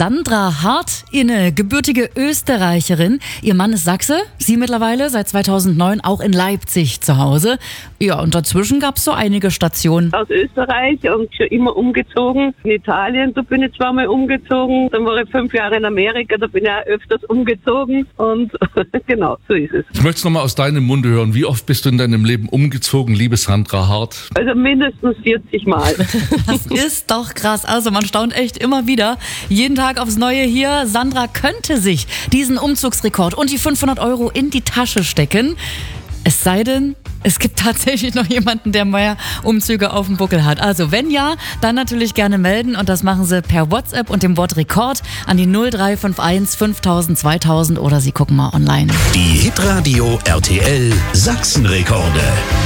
Sandra Hart, eine gebürtige Österreicherin. Ihr Mann ist Sachse, sie mittlerweile seit 2009 auch in Leipzig zu Hause. Ja, und dazwischen gab es so einige Stationen. Aus Österreich und schon immer umgezogen. In Italien, da bin ich zweimal umgezogen. Dann war ich 5 Jahre in Amerika, da bin ich auch öfters umgezogen. Und genau, so ist es. Ich möchte es nochmal aus deinem Munde hören. Wie oft bist du in deinem Leben umgezogen, liebe Sandra Hart? Also mindestens 40 Mal. Das ist doch krass. Also man staunt echt immer wieder. Jeden Tag aufs Neue hier. Sandra könnte sich diesen Umzugsrekord und die 500 € in die Tasche stecken. Es sei denn, es gibt tatsächlich noch jemanden, der mehr Umzüge auf dem Buckel hat. Also wenn ja, dann natürlich gerne melden. Und das machen Sie per WhatsApp und dem Wort Rekord an die 0351 5000 2000 oder Sie gucken mal online. Die Hitradio RTL Sachsenrekorde.